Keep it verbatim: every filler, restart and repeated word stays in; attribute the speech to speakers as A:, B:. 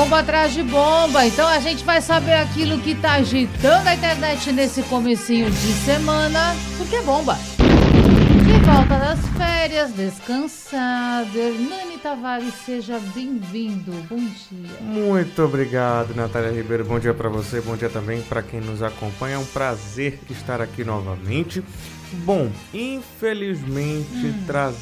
A: bomba atrás de bomba. Então a gente vai saber aquilo que tá agitando a internet nesse comecinho de semana, porque é bomba. De volta das férias, descansado. Hernani Tavares, seja bem-vindo. Bom dia.
B: Muito obrigado, Natália Ribeiro. Bom dia para você, bom dia também para quem nos acompanha. É um prazer estar aqui novamente. Bom, infelizmente, hum. trazendo